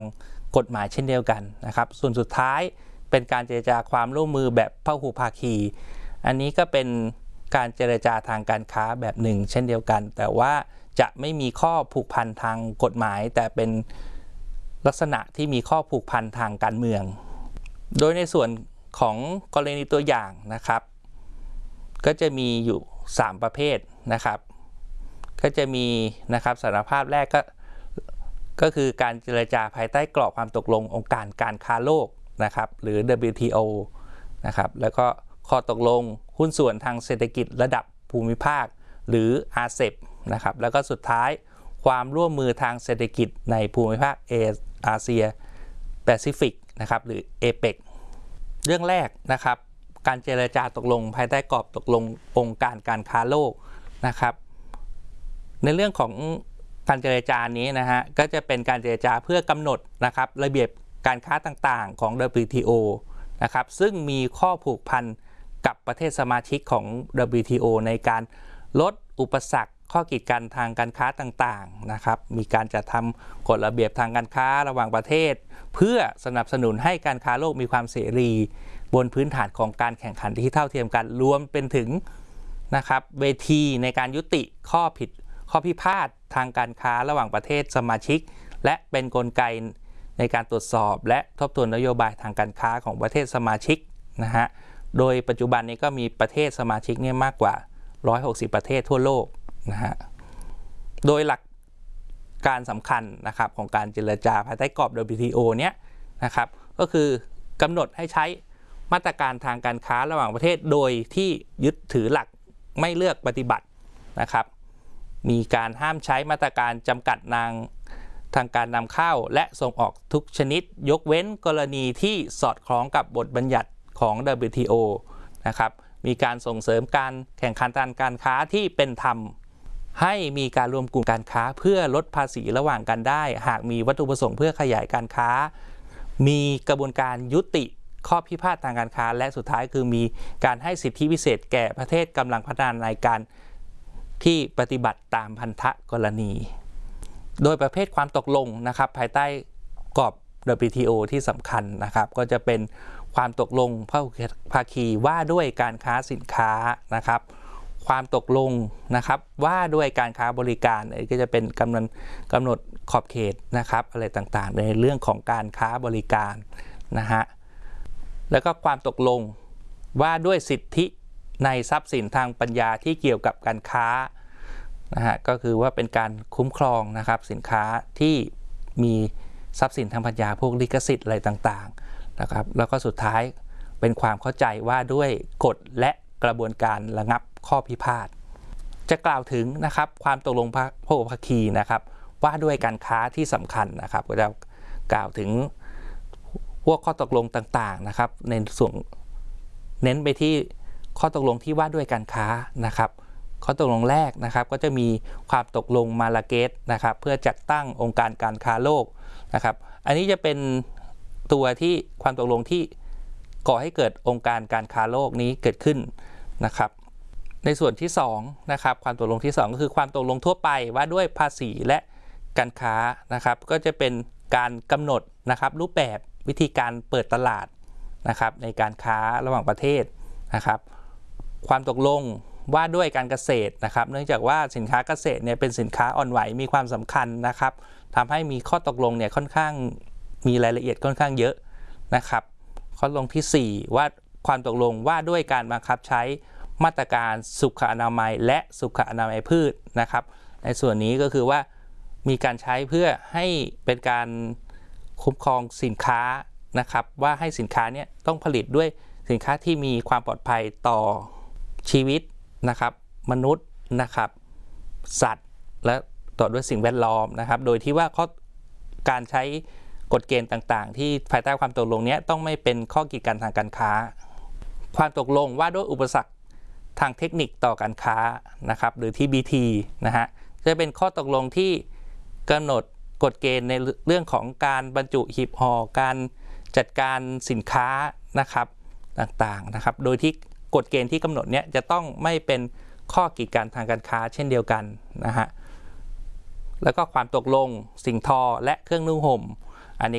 กฎหมายเช่นเดียวกันนะครับส่วนสุดท้ายเป็นการเจรจาความร่วมมือแบบพหุภาคีอันนี้ก็เป็นการเจรจาทางการค้าแบบหนึ่งเช่นเดียวกันแต่ว่าจะไม่มีข้อผูกพันทางกฎหมายแต่เป็นลักษณะที่มีข้อผูกพันทางการเมืองโดยในส่วนของกรณีตัวอย่างนะครับก็จะมีอยู่3ประเภทนะครับก็จะมีนะครับสารภาพแรกก็คือการเจรจาภายใต้กรอบความตกลงองค์การการค้าโลกนะครับหรือ WTO นะครับแล้วก็ข้อตกลงหุ้นส่วนทางเศรษฐกิจระดับภูมิภาคหรือ RCEP นะครับแล้วก็สุดท้ายความร่วมมือทางเศรษฐกิจในภูมิภาคอาเซียแปซิฟิกนะครับหรือ APEC เรื่องแรกนะครับการเจรจาตกลงภายใต้กรอบตกลงองค์การการค้าโลกนะครับในเรื่องของการเจรจานี้นะฮะก็จะเป็นการเจรจาเพื่อกำหนดนะครับระเบียบการค้าต่างๆของ WTO นะครับซึ่งมีข้อผูกพันกับประเทศสมาชิกของ WTO ในการลดอุปสรรคข้อกีดกันทางการค้าต่างๆนะครับมีการจัดทำกฎระเบียบทางการค้าระหว่างประเทศเพื่อสนับสนุนให้การค้าโลกมีความเสรีบนพื้นฐานของการแข่งขันที่เท่าเทียมกันรวมเป็นถึงนะครับเวทีในการยุติข้อพิพาททางการค้าระหว่างประเทศสมาชิกและเป็นกลไกในการตรวจสอบและทบทวนนโยบายทางการค้าของประเทศสมาชิกนะฮะโดยปัจจุบันนี้ก็มีประเทศสมาชิกเนี่ยมากกว่า160ประเทศทั่วโลกนะฮะโดยหลักการสำคัญนะครับของการเจรจาภายใต้กรอบ WTO เนี่ยนะครับก็คือกำหนดให้ใช้มาตรการทางการค้าระหว่างประเทศโดยที่ยึดถือหลักไม่เลือกปฏิบัตินะครับมีการห้ามใช้มาตรการจำกัดทางการนำเข้าและส่งออกทุกชนิดยกเว้นกรณีที่สอดคล้องกับบทบัญญัติของ WTO นะครับมีการส่งเสริมการแข่งขันทางการค้าที่เป็นธรรมให้มีการรวมกลุ่มการค้าเพื่อลดภาษีระหว่างกันได้หากมีวัตถุประสงค์เพื่อขยายการค้ามีกระบวนการยุติข้อพิพาททางการค้าและสุดท้ายคือมีการให้สิทธิพิเศษแก่ประเทศกำลังพัฒนาในการที่ปฏิบัติตามพันธกรณีโดยประเภทความตกลงนะครับภายใต้กรอบ WTO ที่สำคัญนะครับก็จะเป็นความตกลงพหุภาคีว่าด้วยการค้าสินค้านะครับความตกลงนะครับว่าด้วยการค้าบริการก็จะเป็นกำหนดขอบเขตนะครับอะไรต่างๆในเรื่องของการค้าบริการนะฮะแล้วก็ความตกลงว่าด้วยสิทธิในทรัพย์สินทางปัญญาที่เกี่ยวกับการค้านะฮะก็คือว่าเป็นการคุ้มครองนะครับสินค้าที่มีทรัพย์สินทางปัญญาพวกลิขสิทธิ์อะไรต่างๆนะครับแล้วก็สุดท้ายเป็นความเข้าใจว่าด้วยกฎและกระบวนการระงับข้อพิพาทจะกล่าวถึงนะครับความตกลงพหุภาคีนะครับว่าด้วยการค้าที่สำคัญนะครับก็จะกล่าวถึงพวกข้อตกลงต่างๆนะครับในส่วนเน้นไปที่ข้อตกลงที่ว่าด้วยการค้านะครับข้อตกลงแรกนะครับก็จะมีความตกลงมาราเกสนะครับเพื่อจัดตั้งองค์การการค้าโลกนะครับอันนี้จะเป็นตัวที่ความตกลงที่ก่อให้เกิดองค์การการค้าโลกนี้เกิดขึ้นนะครับในส่วนที่2นะครับความตกลงที่2ก็คือความตกลงทั่วไปว่าด้วยภาษีและการค้านะครับก็จะเป็นการกำหนดนะครับรูปแบบวิธีการเปิดตลาดนะครับในการค้าระหว่างประเทศนะครับความตกลงว่าด้วยการเกษตรนะครับเนื่องจากว่าสินค้าเกษตรเนี่ยเป็นสินค้าอ่อนไหวมีความสำคัญนะครับทำให้มีข้อตกลงเนี่ยค่อนข้างมีรายละเอียดค่อนข้างเยอะนะครับข้อตกลงที่4ว่าความตกลงว่าด้วยการบังคับใช้มาตรการสุขอนามัยและสุขอนามัยพืชนะครับในส่วนนี้ก็คือว่ามีการใช้เพื่อให้เป็นการคุ้มครองสินค้านะครับว่าให้สินค้าเนี่ยต้องผลิตด้วยสินค้าที่มีความปลอดภัยต่อชีวิตนะครับมนุษย์นะครับสัตว์และต่อด้วยสิ่งแวดล้อมนะครับโดยที่ว่าการใช้กฎเกณฑ์ต่างๆที่ภายใต้ความตกลงนี้ต้องไม่เป็นข้อกีดกันทางการค้าความตกลงว่าด้วยอุปสรรคทางเทคนิคต่อการค้านะครับหรือ TBT นะฮะจะเป็นข้อตกลงที่กำหนดกฎเกณฑ์ในเรื่องของการบรรจุหีบห่อการจัดการสินค้านะครับต่างๆนะครับโดยที่กฎเกณฑ์ที่กำหนดเนี้ยจะต้องไม่เป็นข้อกีดกันทางการค้าเช่นเดียวกันนะฮะแล้วก็ความตกลงสิ่งทอและเครื่องนุ่งห่ม